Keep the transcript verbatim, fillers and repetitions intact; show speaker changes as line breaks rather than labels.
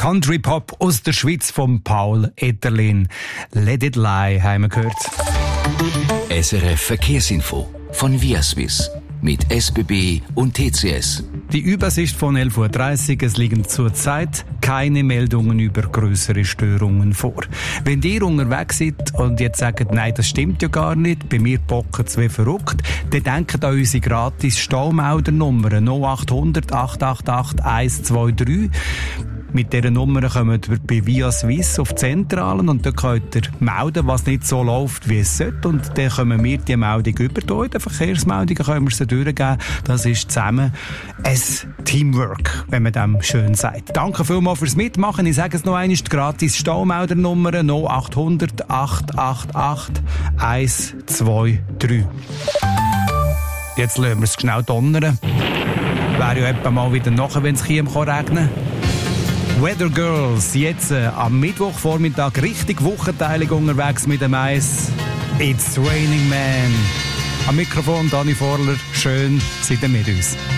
Country Pop aus der Schweiz von Paul Etterlin. Let It Lie haben wir gehört.
S R F Verkehrsinfo von Viaswiss mit S B B und T C S.
Die Übersicht von elf Uhr dreißig. Es liegen zurzeit keine Meldungen über größere Störungen vor. Wenn ihr unterwegs seid und jetzt sagt, nein, das stimmt ja gar nicht, bei mir bocken es wie verrückt, dann denkt an unsere gratis Staumeldernummer null acht hundert acht acht acht eins zwei drei. Mit dieser Nummer kommt ihr bei Viaswiss auf die Zentralen und dann könnt ihr melden, was nicht so läuft, wie es sollte. Und dann können wir die Meldung über. Hier in den Verkehrsmeldungen können wir sie durchgeben. Das ist zusammen ein Teamwork, wenn man dem schön sagt. Danke vielmals fürs Mitmachen. Ich sage es noch einmal, die gratis Staumeldernummer null acht hundert acht acht acht eins zwei drei. Jetzt lassen wir es schnell donnern. Wäre ja etwa mal wieder nachher, wenn es regnen kann. Weather Girls, jetzt äh, am Mittwochvormittag richtig wochenteilig unterwegs mit dem Eis. It's Raining Man. Am Mikrofon Dani Vorler, schön, seid ihr mit uns.